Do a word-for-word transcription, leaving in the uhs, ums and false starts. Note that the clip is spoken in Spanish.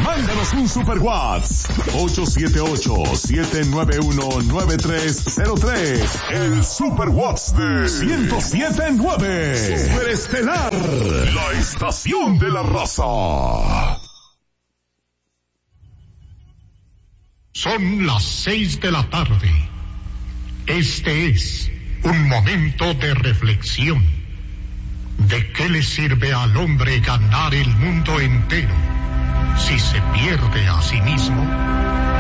Mándanos un super WhatsApp. ocho siete ocho, siete nueve uno, nueve tres cero tres. El super WhatsApp de ciento siete punto nueve. Superestelar. La estación de la raza. Son las seis de la tarde. Este es un momento de reflexión. ¿De qué le sirve al hombre ganar el mundo entero si se pierde a sí mismo?